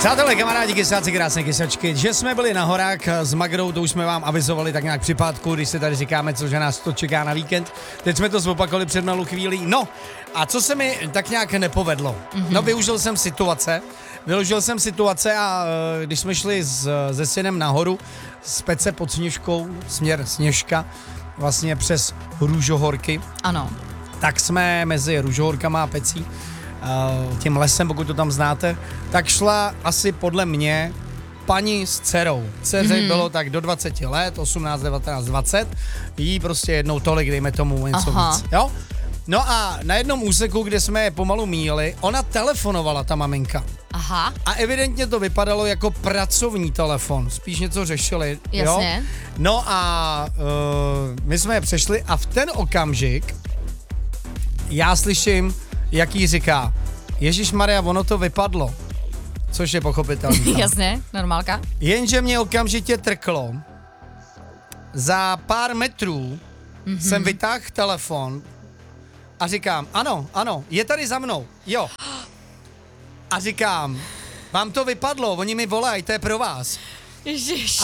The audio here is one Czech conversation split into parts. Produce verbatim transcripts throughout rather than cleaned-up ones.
Přátelé, kamarádi, kysáci, krásné kysačky, že jsme byli na horách s Magdou, to už jsme vám avizovali tak nějak při pátku, když se tady říkáme, co že nás to čeká na víkend. Teď jsme to zopakovali před malou chvílí. No, a co se mi tak nějak nepovedlo? Mm-hmm. No, využil jsem situace, využil jsem situace a když jsme šli s, se synem nahoru z Pece pod Sněžkou, směr Sněžka, vlastně přes Růžohorky. Ano. Tak jsme mezi Růžohorkama a Pecí, tím lesem, pokud to tam znáte, tak šla asi podle mě paní s dcerou. Dceře mm. bylo tak do dvacet let, osmnáct, devatenáct, dvacet. Jí prostě jednou tolik, dejme tomu něco Aha. víc. Jo? No a na jednom úseku, kde jsme je pomalu míjeli, ona telefonovala, ta maminka. Aha. A evidentně to vypadalo jako pracovní telefon. Spíš něco řešili. Jasně. Jo? No a uh, my jsme je přešli a v ten okamžik já slyším, jak jí říká, Ježišmarja, ono to vypadlo. Což je pochopitelné. Jasně, normálka. Jenže mě okamžitě trklo. Za pár metrů mm-hmm. jsem vytáhl telefon a říkám, ano, ano, je tady za mnou, jo. A říkám, vám to vypadlo, oni mi volají, to je pro vás. Ježiš. A,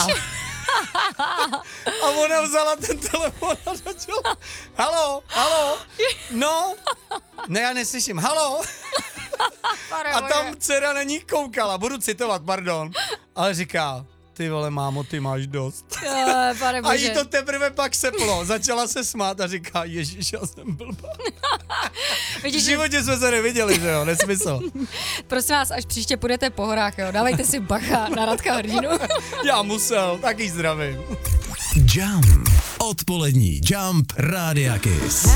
a ona vzala ten telefon a začala, halo, halo, no, ne, já neslyším, halo. A tam dcera na ní koukala, budu citovat, pardon, ale říká, ty vole, mámo, ty máš dost. Je, pane bože. A jí to teprve pak seplo, začala se smát a říká, ježiš, já jsem blbá. V životě jsme se neviděli, že jo, nesmysl. Prosím vás, až příště půjdete po horách, jo, dávejte si bacha na Radka Hrdinu. Já musel, taky zdravím. Jump, odpolední Jump Rádia Kiss.